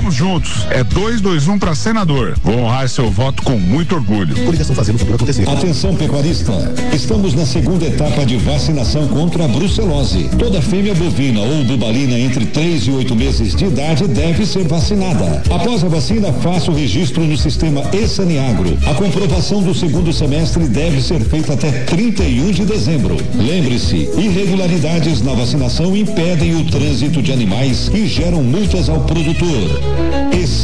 Vamos juntos. É 221 para senador. Vou honrar seu voto com muito orgulho. Coligação fazendo o futuro acontecer. Atenção, pecuarista. Estamos na segunda etapa de vacinação contra a brucelose. Toda fêmea bovina ou bubalina entre 3 e 8 meses de idade deve ser vacinada. Após a vacina, faça o registro no sistema E-Saneagro. A comprovação do segundo semestre deve ser feita até 31 de dezembro. Lembre-se, irregularidades na vacinação impedem o trânsito de animais e geram multas ao produtor.